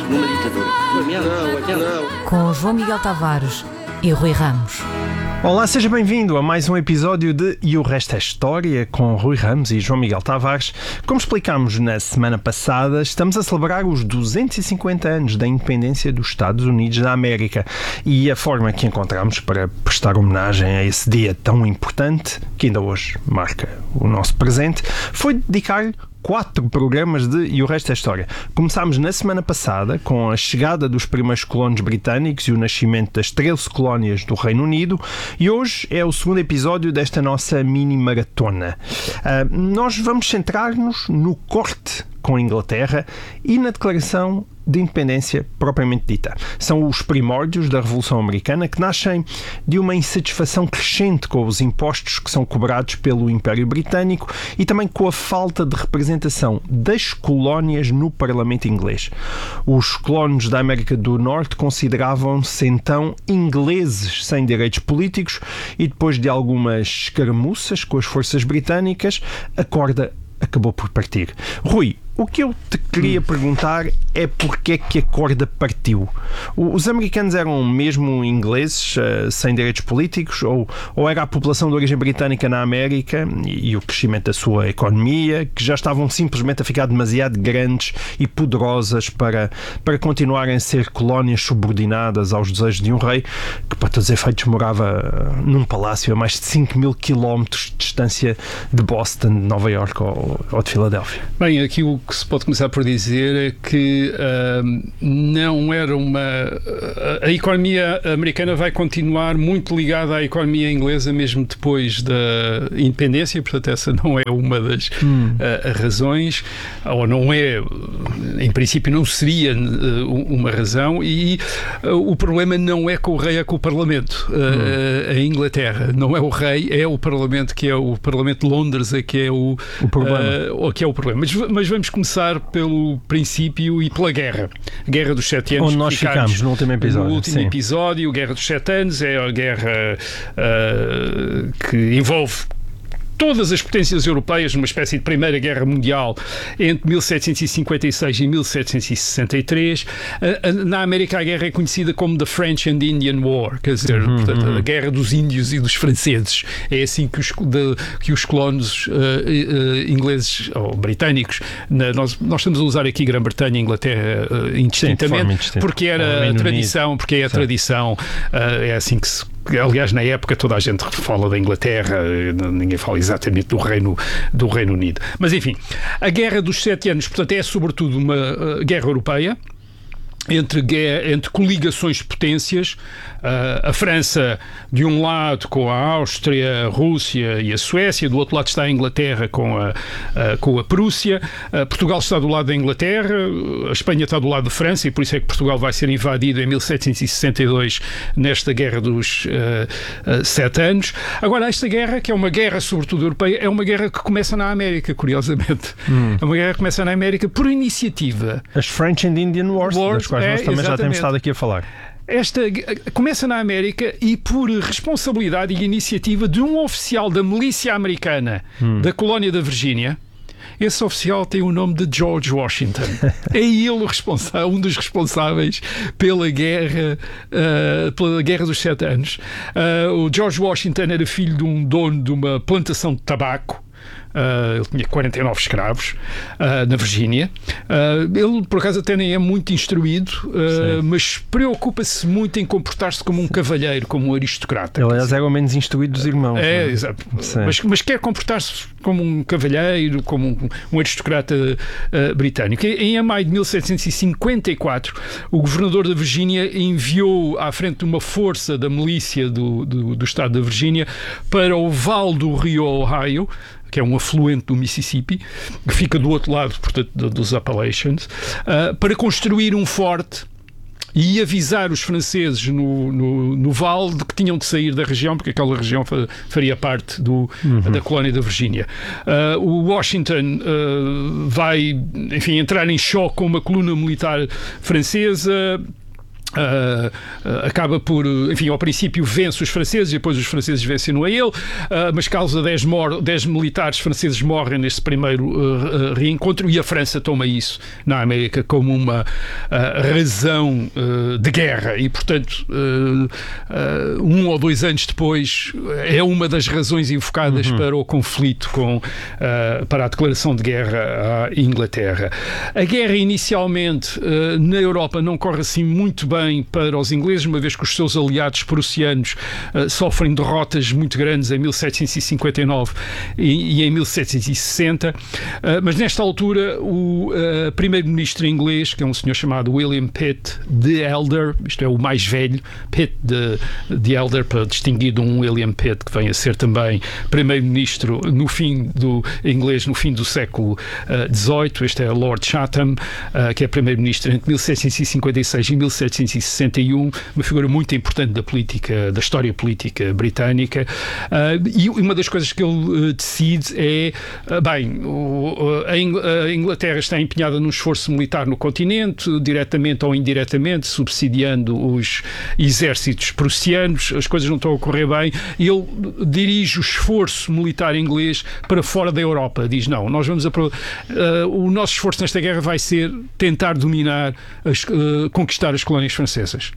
numa ditadura. Com João Miguel Tavares e Rui Ramos. Olá, seja bem-vindo a mais um episódio de E o Resto é História, com Rui Ramos e João Miguel Tavares. Como explicámos na semana passada, estamos a celebrar os 250 anos da independência dos Estados Unidos da América e a forma que encontramos para prestar homenagem a esse dia tão importante, que ainda hoje marca o nosso presente, foi dedicar-lhe 4 programas de E o Resto é História. Começámos na semana passada com a chegada dos primeiros colonos britânicos e o nascimento das 13 colónias do Reino Unido, e hoje é o segundo episódio desta nossa mini-maratona. Nós vamos centrar-nos no corte com a Inglaterra e na declaração de independência propriamente dita. São os primórdios da Revolução Americana, que nascem de uma insatisfação crescente com os impostos que são cobrados pelo Império Britânico e também com a falta de representação das colónias no Parlamento inglês. Os colonos da América do Norte consideravam-se então ingleses sem direitos políticos e depois de algumas escaramuças com as forças britânicas, a corda acabou por partir. Rui, o que eu te queria perguntar é porque é que a corda partiu. Os americanos eram mesmo ingleses, sem direitos políticos, ou era a população de origem britânica na América e o crescimento da sua economia, que já estavam simplesmente a ficar demasiado grandes e poderosas para continuarem a ser colónias subordinadas aos desejos de um rei, que para todos os efeitos morava num palácio a mais de 5.000 quilómetros de distância de Boston, de Nova Iorque ou de Filadélfia? Bem, aqui o que se pode começar por dizer é que não era a economia americana vai continuar muito ligada à economia inglesa mesmo depois da independência, portanto essa não é uma das razões, ou não é, em princípio não seria uma razão, e o problema não é com o rei, é com o Parlamento. A Inglaterra não é o rei, é o Parlamento, que é o Parlamento de Londres, que é o problema. Mas vamos começar pelo princípio e pela guerra. A Guerra dos 7 Anos. Onde nós ficámos no último episódio. No último episódio, a Guerra dos 7 Anos é a guerra que envolve todas as potências europeias numa espécie de Primeira Guerra Mundial entre 1756 e 1763. Na América a guerra é conhecida como The French and Indian War, quer dizer, portanto, a Guerra dos Índios e dos Franceses. É assim que os colonos ingleses ou britânicos, nós estamos a usar aqui Grã-Bretanha e Inglaterra indistintamente, porque era a tradição, porque é a tradição, é assim que se... Aliás, na época toda a gente fala da Inglaterra, ninguém fala exatamente do Reino Unido. Mas enfim, a Guerra dos 7 Anos, portanto, é sobretudo uma guerra europeia, entre coligações de potências, a França de um lado com a Áustria, a Rússia e a Suécia, do outro lado está a Inglaterra com a Prússia, Portugal está do lado da Inglaterra, a Espanha está do lado da França, e por isso é que Portugal vai ser invadido em 1762 nesta Guerra dos 7 Anos. Agora, esta guerra, que é uma guerra sobretudo europeia, é uma guerra que começa na América, curiosamente. É uma guerra que começa na América por iniciativa. As French and Indian Wars, das quais nós também já temos estado aqui a falar. Esta começa na América e por responsabilidade e iniciativa de um oficial da milícia americana da colónia da Virgínia. Esse oficial tem o nome de George Washington. É ele um dos responsáveis pela guerra dos 7 Anos. O George Washington era filho de um dono de uma plantação de tabaco. Ele tinha 49 escravos na Virgínia. Ele, por acaso, até nem é muito instruído, mas preocupa-se muito em comportar-se como um cavalheiro, como um aristocrata. Ele, aliás, é o menos instruído dos irmãos. Exato. Mas quer comportar-se como um cavalheiro, como um aristocrata britânico. Em maio de 1754, o governador da Virgínia enviou à frente de uma força da milícia do estado da Virgínia para o vale do rio Ohio, que é um afluente do Mississippi, que fica do outro lado, portanto, dos Appalachians, para construir um forte e avisar os franceses no vale de que tinham de sair da região, porque aquela região faria parte da colónia da Virgínia. O Washington vai, enfim, entrar em choque com uma coluna militar francesa, acaba por, enfim, ao princípio vence os franceses e depois os franceses vencem-no a ele, mas causa 10 militares franceses morrem neste primeiro reencontro, e a França toma isso na América como uma razão de guerra, e portanto 1 ou 2 anos depois é uma das razões invocadas para o conflito para a declaração de guerra à Inglaterra. A guerra inicialmente na Europa não corre assim muito bem para os ingleses, uma vez que os seus aliados prussianos sofrem derrotas muito grandes em 1759 e em 1760, mas nesta altura o primeiro-ministro inglês, que é um senhor chamado William Pitt the Elder, isto é o mais velho, Pitt the Elder, para distinguir de um William Pitt que vem a ser também primeiro-ministro no fim do inglês, no fim do século XVIII. Este é Lord Chatham, que é primeiro-ministro entre 1756 e 1761, uma figura muito importante da história política britânica, e uma das coisas que ele decide é, a Inglaterra está empenhada num esforço militar no continente, diretamente ou indiretamente, subsidiando os exércitos prussianos, as coisas não estão a correr bem, e ele dirige o esforço militar inglês para fora da Europa. Diz, não, nós vamos o nosso esforço nesta guerra vai ser tentar dominar, conquistar as colónias francesas.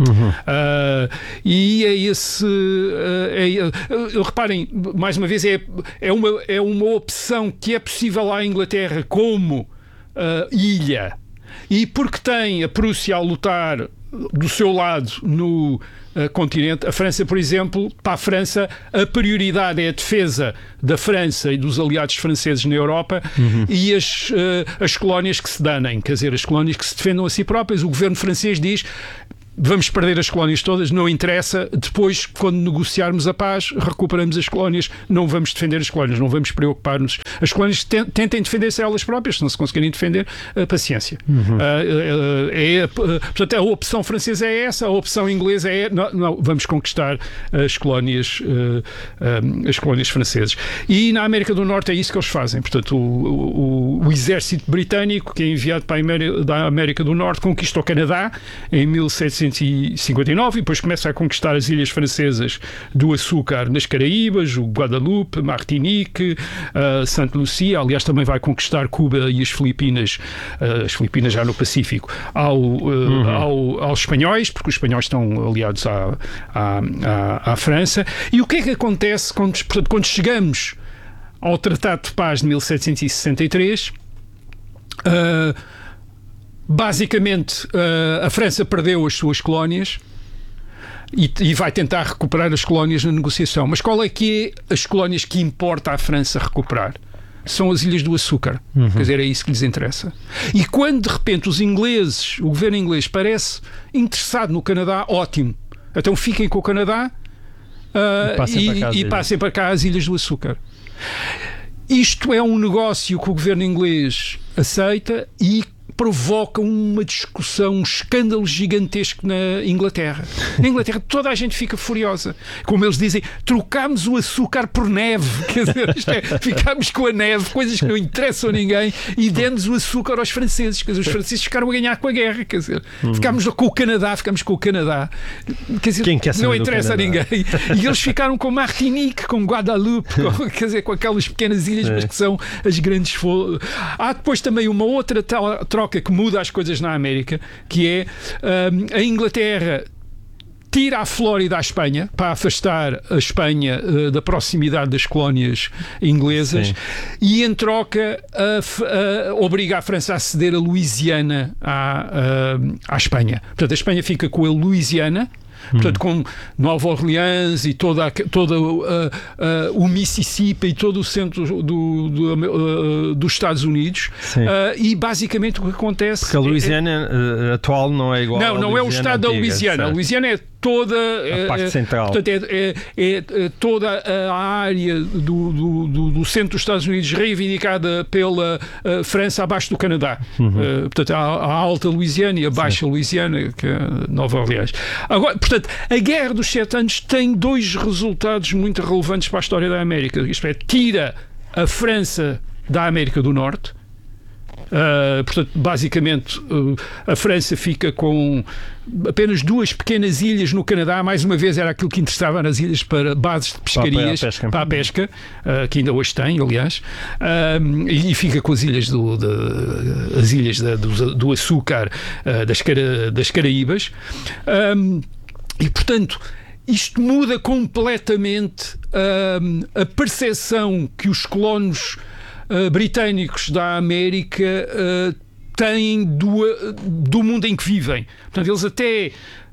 E é esse reparem, mais uma vez, é uma opção que é possível à Inglaterra como ilha, e porque tem a Prússia a lutar do seu lado no continente. A França, por exemplo, para a França a prioridade é a defesa da França e dos aliados franceses na Europa, e as colónias que se danem, quer dizer, as colónias que se defendam a si próprias. O governo francês diz: vamos perder as colónias todas, não interessa, depois, quando negociarmos a paz, recuperamos as colónias, não vamos defender as colónias, não vamos preocupar-nos. As colónias tentem defender-se a elas próprias, se não se conseguirem defender, paciência. Portanto, a opção francesa é essa, a opção inglesa é não, vamos conquistar as colónias francesas. E na América do Norte é isso que eles fazem. Portanto, o exército britânico, que é enviado para da América do Norte, conquista o Canadá em 1759, e depois começa a conquistar as ilhas francesas do açúcar nas Caraíbas, o Guadalupe, Martinique, Santa Lucia. Aliás, também vai conquistar Cuba e as Filipinas já no Pacífico, aos espanhóis, porque os espanhóis estão aliados à França. E o que é que acontece quando chegamos ao Tratado de Paz de 1763? Basicamente, a França perdeu as suas colónias e vai tentar recuperar as colónias na negociação. Mas qual é que é as colónias que importa à França recuperar? São as Ilhas do Açúcar. Quer dizer, é isso que lhes interessa. E quando, de repente, o governo inglês parece interessado no Canadá, ótimo. Então fiquem com o Canadá e passem para cá as Ilhas do Açúcar. Isto é um negócio que o governo inglês aceita e provoca uma discussão, um escândalo gigantesco na Inglaterra. Na Inglaterra toda a gente fica furiosa. Como eles dizem, trocámos o açúcar por neve. Quer dizer, ficámos com a neve, coisas que não interessam a ninguém, e demos o açúcar aos franceses. Quer dizer, os franceses ficaram a ganhar com a guerra. Quer dizer, ficámos com o Canadá. Quer dizer, não interessa a ninguém. E eles ficaram com Martinique, com Guadalupe, quer dizer, com aquelas pequenas ilhas, mas que são as grandes. Há depois também uma outra troca que muda as coisas na América, que é a Inglaterra tira a Flórida à Espanha para afastar a Espanha da proximidade das colónias inglesas. Sim. E em troca obriga a França a ceder a Louisiana à Espanha. Portanto, a Espanha fica com a Louisiana, portanto, com Nova Orleans e todo o Mississippi e todo o centro dos Estados Unidos. E basicamente o que acontece... Porque a Louisiana atual não é igual não é o estado da Louisiana. A Louisiana é toda a parte central. Portanto, é toda a área do centro dos Estados Unidos reivindicada pela França abaixo do Canadá. Portanto, a alta Louisiana e a baixa Louisiana, que é Nova Orleans. Agora, portanto, a Guerra dos 7 Anos tem 2 resultados muito relevantes para a história da América. Isto é, tira a França da América do Norte Portanto, basicamente, a França fica com apenas 2 pequenas ilhas no Canadá. Mais uma vez, era aquilo que interessava nas ilhas para bases de pescarias, para a pesca, que ainda hoje tem, aliás, e fica com as ilhas do açúcar das Caraíbas. E, portanto, isto muda completamente a percepção que os colonos britânicos da América têm do mundo em que vivem. Portanto, eles até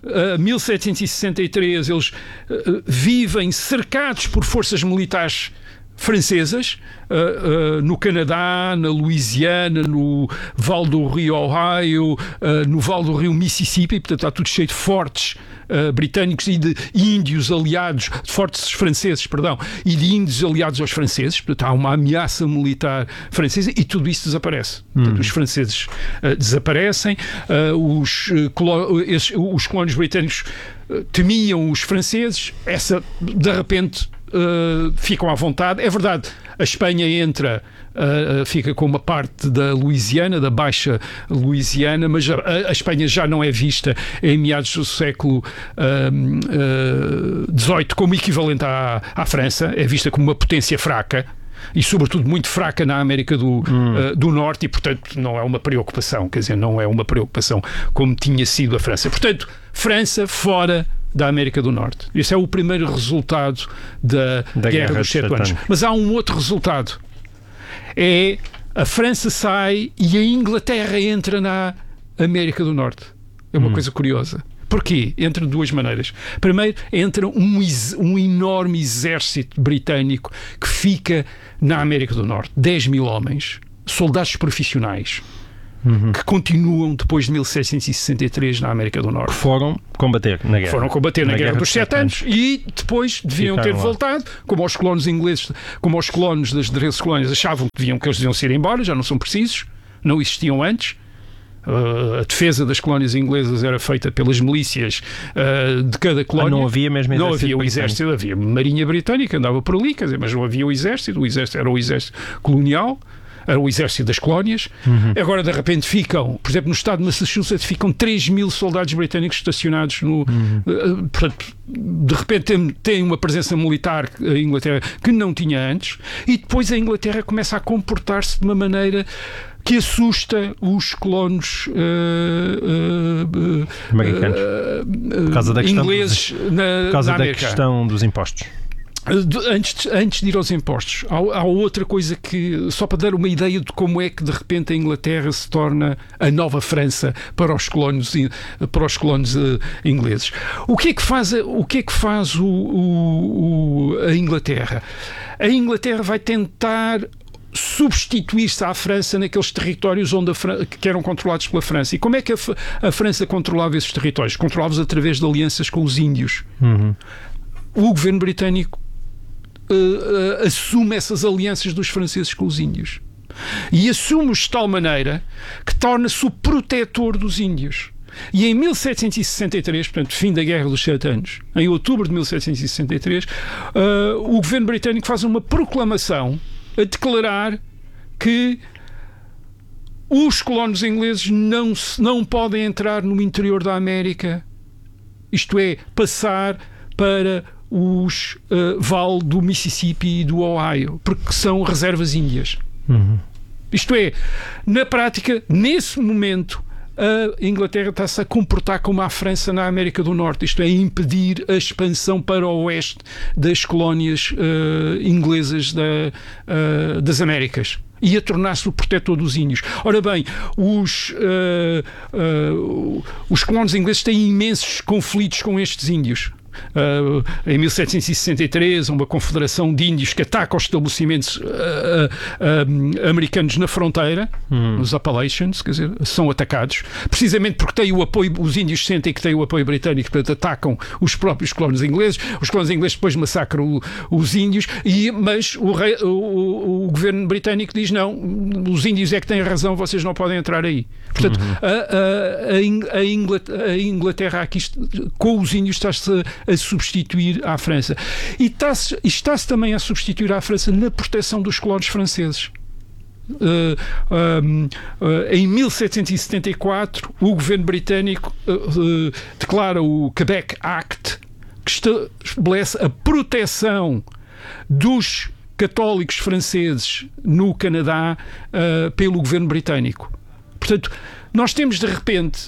1763 eles vivem cercados por forças militares francesas, no Canadá, na Louisiana, no Vale do Rio Ohio, no Vale do Rio Mississippi. Portanto, está tudo cheio de fortes britânicos e de índios aliados, de fortes franceses, perdão, e de índios aliados aos franceses. Portanto, há uma ameaça militar francesa e tudo isso desaparece. Portanto, os franceses desaparecem, os colónios britânicos temiam os franceses, de repente ficam à vontade. É verdade, a Espanha fica com uma parte da Louisiana, da Baixa Louisiana, mas a Espanha já não é vista em meados do século XVIII como equivalente à França, é vista como uma potência fraca e sobretudo muito fraca na América do Norte, e portanto não é uma preocupação, quer dizer, não é uma preocupação como tinha sido a França. Portanto, França fora da América do Norte. Esse é o primeiro resultado da Guerra dos 7 Anos. Mas há um outro resultado. É a França sai e a Inglaterra entra na América do Norte. É uma coisa curiosa. Porquê? Entra de 2 maneiras. Primeiro, entra um enorme exército britânico que fica na América do Norte. 10.000 homens, soldados profissionais, que continuam depois de 1763 na América do Norte. Foram combater na guerra. Foram combater na Guerra dos 7 Anos e depois deviam ter voltado, como os colonos ingleses, como os colonos das 13 colónias achavam que eles deviam ser embora, já não são precisos, não existiam antes. A defesa das colónias inglesas era feita pelas milícias de cada colónia. Não havia mesmo exército? Não havia o exército, havia marinha britânica, andava por ali, quer dizer, mas não havia o exército era o exército colonial. Era o exército das colónias. Agora, de repente, por exemplo, no estado de Massachusetts, ficam 3.000 soldados britânicos estacionados portanto, de repente tem uma presença militar a Inglaterra que não tinha antes, e depois a Inglaterra começa a comportar-se de uma maneira que assusta os colonos americanos, por causa da questão ingleses por causa na da América. Questão dos impostos. Antes de ir aos impostos, há outra coisa que, só para dar uma ideia de como é que de repente a Inglaterra se torna a nova França para os colonos ingleses. O que é que faz a Inglaterra? A Inglaterra vai tentar substituir-se à França naqueles territórios que eram controlados pela França. E como é que a França controlava esses territórios? Controlava-os através de alianças com os índios. O governo britânico assume essas alianças dos franceses com os índios e assume-os de tal maneira que torna-se o protetor dos índios. E em 1763, portanto, fim da Guerra dos 7 Anos, em outubro de 1763, o governo britânico faz uma proclamação a declarar que os colonos ingleses não podem entrar no interior da América, isto é, passar para os Vale do Mississippi e do Ohio, porque são reservas índias. Isto é, na prática, nesse momento, a Inglaterra está-se a comportar como a França na América do Norte, isto é, impedir a expansão para o oeste das colónias inglesas das Américas e a tornar-se o protetor dos índios. Ora bem, os colonos ingleses têm imensos conflitos com estes índios. Em 1763, uma confederação de índios que ataca os estabelecimentos americanos na fronteira, nos Appalachians, quer dizer, são atacados, precisamente porque têm o apoio, os índios sentem que têm o apoio britânico, portanto atacam os próprios colonos ingleses. Os colonos ingleses depois massacram os índios, mas o governo britânico diz: não, os índios é que têm razão, vocês não podem entrar aí. Portanto, a Inglaterra aqui, com os índios, está-se a substituir à França. E está-se também a substituir à França na proteção dos colonos franceses. Em 1774, o governo britânico declara o Quebec Act, que estabelece a proteção dos católicos franceses no Canadá pelo governo britânico. Portanto, nós temos de repente,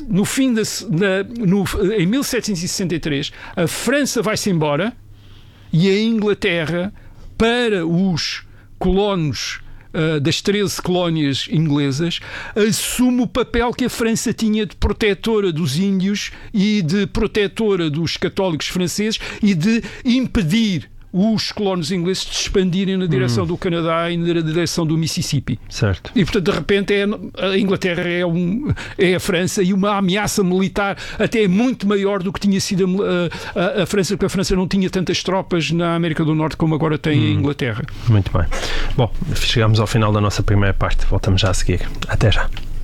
em 1763, a França vai-se embora e a Inglaterra, para os colonos das 13 colónias inglesas, assume o papel que a França tinha de protetora dos índios e de protetora dos católicos franceses e de impedir os colonos ingleses de se expandirem na direção do Canadá e na direção do Mississippi. Certo. E, portanto, de repente, a Inglaterra é a França, e uma ameaça militar até muito maior do que tinha sido a França, porque a França não tinha tantas tropas na América do Norte como agora tem a Inglaterra. Muito bem. Bom, chegamos ao final da nossa primeira parte. Voltamos já a seguir. Até já.